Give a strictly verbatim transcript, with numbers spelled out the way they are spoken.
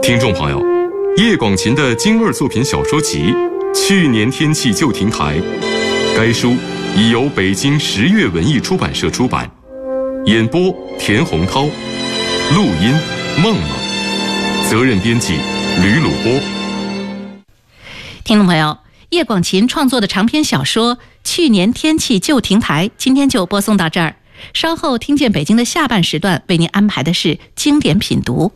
听众朋友，叶广芩的精恶作品小说集《去年天气就停台》，该书已由北京十月文艺出版社出版，演播田洪涛，录音梦梦，责任编辑吕鲁波。 听众朋友，叶广芩创作的长篇小说《去年天气就停台》，今天就播送到这儿。稍后听见北京的下半时段为您安排的是经典品读。